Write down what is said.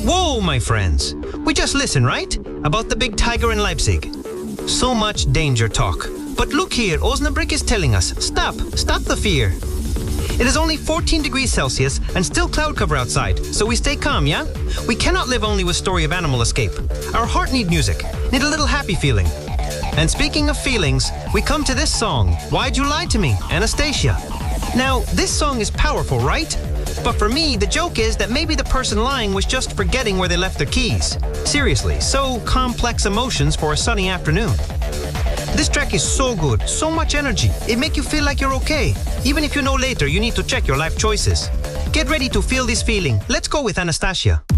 Whoa, my friends. We just listened, right? About the big tiger in Leipzig. So much danger talk. But look here, Osnabrück is telling us, stop the fear. It is only 14 degrees Celsius and still cloud cover outside, so we stay calm, yeah? We cannot live only with story of animal escape. Our heart need music, need a little happy feeling. And speaking of feelings, we come to this song, Why'd You Lie to Me, Anastasia. Now, this song is powerful, right? But for me, the joke is that maybe the person lying was just forgetting where they left their keys. Seriously, so complex emotions for a sunny afternoon. This track is so good, so much energy. It makes you feel like you're okay, even if you know later you need to check your life choices. Get ready to feel this feeling. Let's go with Anastasia.